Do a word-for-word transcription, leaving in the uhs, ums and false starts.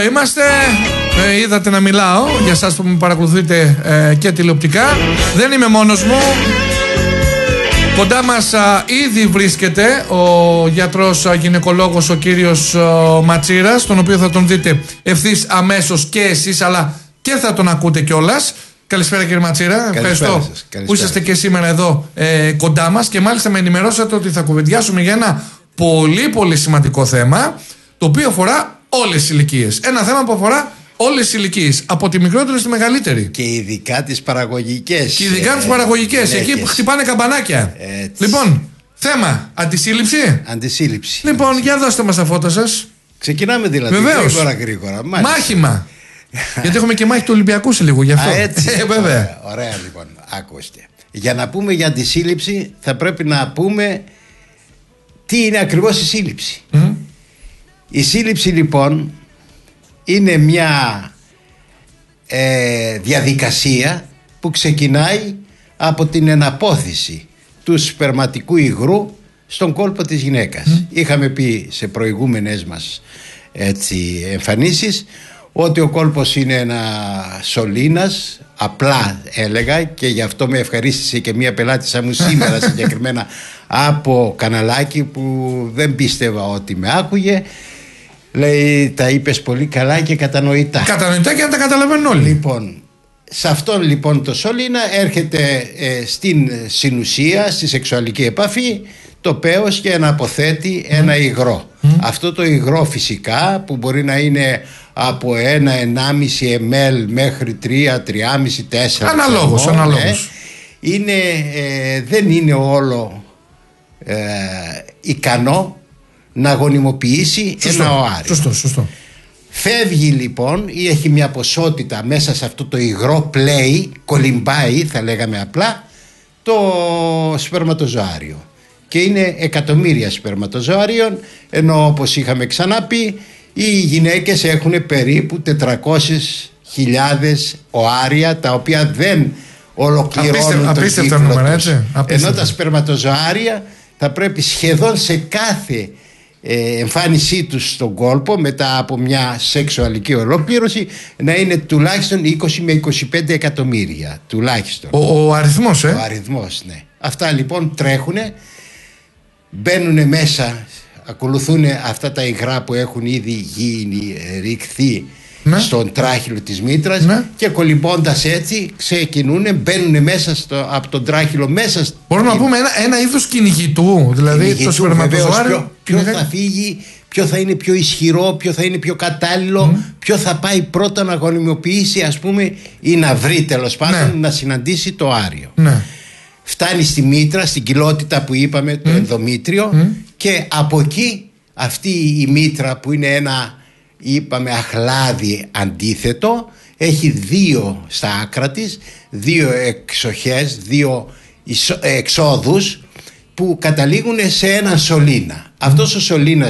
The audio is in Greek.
Είμαστε, ε, είδατε να μιλάω για εσάς που με παρακολουθείτε ε, και τηλεοπτικά. Δεν είμαι μόνος μου. Κοντά μας α, ήδη βρίσκεται ο γιατρός α, γυναικολόγος ο κύριος α, Ματσίρας, τον οποίο θα τον δείτε ευθύς αμέσως και εσείς, αλλά και θα τον ακούτε κιόλας. Καλησπέρα κύριε Ματσίρα, Καλησπέρα ευχαριστώ σας. που είσαστε και σήμερα εδώ ε, κοντά μας και μάλιστα με ενημερώσατε ότι θα κουβεντιάσουμε για ένα πολύ πολύ σημαντικό θέμα, το οποίο αφορά όλες τις ηλικίες. Ένα θέμα που αφορά όλες τις ηλικίες, από τη μικρότερη στη μεγαλύτερη. Και ειδικά τις παραγωγικές. Και ειδικά τις παραγωγικές, εκεί που χτυπάνε καμπανάκια. Έτσι. Λοιπόν, θέμα, αντισύλληψη. Αντισύλληψη. Λοιπόν, Αντισύλληψη. για δώστε μας τα φώτα σας. Ξεκινάμε δηλαδή. Βεβαίως. Γρήγορα, γρήγορα. Μάλιστα. Μάχημα. Γιατί έχουμε και μάχη του Ολυμπιακού σε λίγο γι' αυτό. Α, έτσι. Ε, βέβαια. Ωραία, ωραία λοιπόν. Άκουστε. Για να πούμε για αντισύλληψη, θα πρέπει να πούμε τι είναι ακριβώς η σύλληψη. Mm. Η σύλληψη λοιπόν είναι μια ε, διαδικασία που ξεκινάει από την εναπόθεση του σπερματικού υγρού στον κόλπο της γυναίκας. Mm. Είχαμε πει σε προηγούμενες μας έτσι, εμφανίσεις ότι ο κόλπος είναι ένα σωλήνας, απλά έλεγα, και γι' αυτό με ευχαρίστησε και μία πελάτησα μου σήμερα συγκεκριμένα από καναλάκι που δεν πίστευα ότι με άκουγε. Λέει, τα είπες πολύ καλά και κατανοητά. Κατανοητά και να τα καταλαβαίνουν όλοι. Λοιπόν, σε αυτόν λοιπόν το σωλήνα έρχεται ε, στην συνουσία, στη σεξουαλική επαφή, το πέος και αναποθέτει mm. ένα υγρό. Mm. Αυτό το υγρό φυσικά που μπορεί να είναι από ένα ενάμιση μιλιλίτρα μέχρι τρία, τρία, τέσσερα. Αναλόγως, αναλόγως. Ε, είναι, ε, δεν είναι όλο ε, ικανό να γονιμοποιήσει σωστό, ένα οάριο. Σωστό, σωστό. Φεύγει λοιπόν ή έχει μια ποσότητα μέσα σε αυτό το υγρό πλέει, κολυμπάει θα λέγαμε απλά, το σπερματοζωάριο. Και είναι εκατομμύρια σπερματοζωάριων, ενώ όπως είχαμε ξαναπεί οι γυναίκες έχουν περίπου τετρακόσιες χιλιάδες οάρια, τα οποία δεν ολοκληρώνουν Απίστε, τον κύκλο νούμερα, τους. έτσι. Ενώ τα σπερματοζωάρια θα πρέπει σχεδόν σε κάθε ε, εμφάνισή τους στον κόλπο μετά από μια σεξουαλική ολοκλήρωση να είναι τουλάχιστον είκοσι με είκοσι πέντε εκατομμύρια τουλάχιστον. Ο, ο αριθμός, ε. Ο αριθμός, ναι. Αυτά λοιπόν τρέχουνε, μπαίνουν μέσα, ακολουθούν αυτά τα υγρά που έχουν ήδη γίνει, ρηχθεί, ναι, στον τράχυλο της μήτρας, ναι, και κολυμπώντας έτσι ξεκινούν, μπαίνουν μέσα στο, από τον τράχυλο μέσα. Μπορούμε στην... να πούμε ένα, ένα είδος κυνηγητού, δηλαδή κυνηγητού, το σπερματοζωάριο. Ποιο, ποιο θα φύγει, ποιο θα είναι πιο ισχυρό, ποιο θα είναι πιο κατάλληλο, mm. ποιο θα πάει πρώτα να γονιμοποιήσει, ας πούμε, ή να βρει τέλος πάντων, ναι, να συναντήσει το άριο. Ναι. Φτάνει στη μήτρα, στην κοιλότητα που είπαμε, το mm. ενδομήτριο, mm. και από εκεί αυτή η μήτρα που είναι ένα, είπαμε, αχλάδι αντίθετο, έχει δύο στα άκρα της, δύο εξοχές, δύο εξόδους που καταλήγουν σε έναν σωλήνα. Mm. Αυτός ο σωλήνας